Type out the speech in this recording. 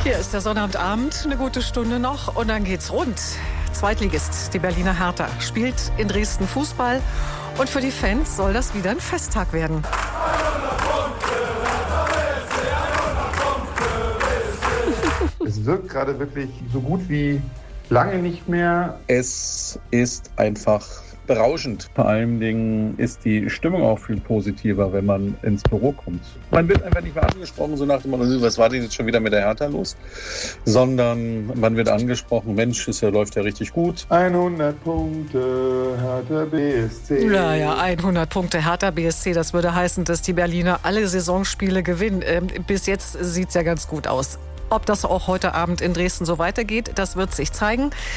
Hier ist der Sonnabendabend, eine gute Stunde noch und dann geht's rund. Zweitligist, die Berliner Hertha, spielt in Dresden Fußball und für die Fans soll das wieder ein Festtag werden. Es wirkt gerade wirklich so gut wie lange nicht mehr. Es ist einfach berauschend. Vor allen Dingen ist die Stimmung auch viel positiver, wenn man ins Büro kommt. Man wird einfach nicht mehr angesprochen, so nach dem Motto, was war denn jetzt schon wieder mit der Hertha los? Sondern man wird angesprochen, Mensch, es läuft ja richtig gut. 100 Punkte, Hertha BSC. Ja, 100 Punkte Hertha BSC, das würde heißen, dass die Berliner alle Saisonspiele gewinnen. Bis jetzt sieht es ja ganz gut aus. Ob das auch heute Abend in Dresden so weitergeht, das wird sich zeigen.